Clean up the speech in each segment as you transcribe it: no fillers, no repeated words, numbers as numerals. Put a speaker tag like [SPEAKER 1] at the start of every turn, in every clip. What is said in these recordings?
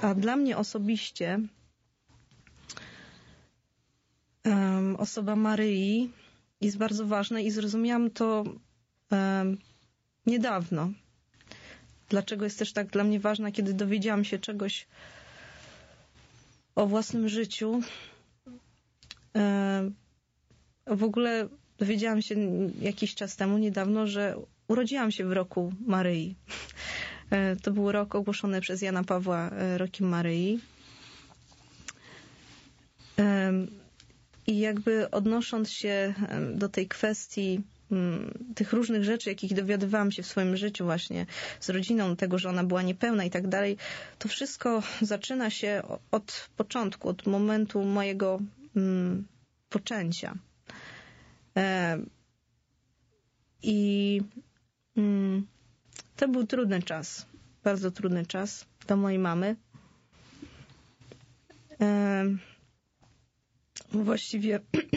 [SPEAKER 1] A dla mnie osobiście osoba Maryi jest bardzo ważna i zrozumiałam to niedawno. Dlaczego jest też tak dla mnie ważna, kiedy dowiedziałam się czegoś o własnym życiu. W ogóle dowiedziałam się jakiś czas temu, niedawno, że urodziłam się w roku Maryi. To był rok ogłoszony przez Jana Pawła rokiem Maryi. I jakby odnosząc się do tej kwestii tych różnych rzeczy, jakich dowiadywałam się w swoim życiu właśnie z rodziną, tego, że ona była niepełna i tak dalej, to wszystko zaczyna się od początku, od momentu mojego poczęcia. I to był trudny czas, bardzo trudny czas dla mojej mamy. Właściwie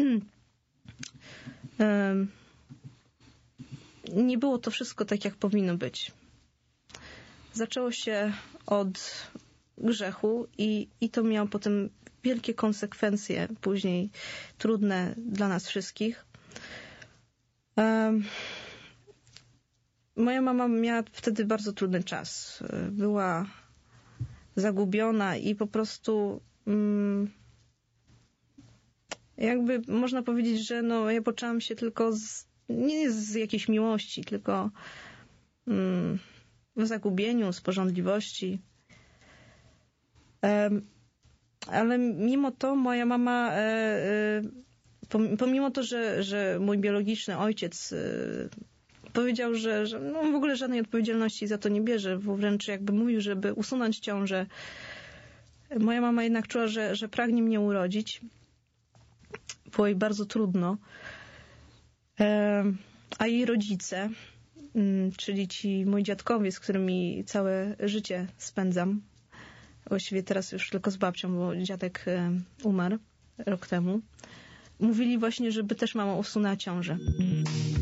[SPEAKER 1] nie było to wszystko tak, jak powinno być. Zaczęło się od grzechu i to miało potem wielkie konsekwencje, później trudne dla nas wszystkich. Moja mama miała wtedy bardzo trudny czas. Była zagubiona i po prostu jakby można powiedzieć, że ja poczęłam się tylko nie z jakiejś miłości, tylko w zagubieniu, z pożądliwości. Ale mimo to moja mama, pomimo to, że mój biologiczny ojciec powiedział, że w ogóle żadnej odpowiedzialności za to nie bierze, wręcz jakby mówił, żeby usunąć ciążę, moja mama jednak czuła, że pragnie mnie urodzić. Było jej bardzo trudno. A jej rodzice, czyli ci moi dziadkowie, z którymi całe życie spędzam, właściwie teraz już tylko z babcią, bo dziadek umarł rok temu, mówili właśnie, żeby też mama usunęła ciążę.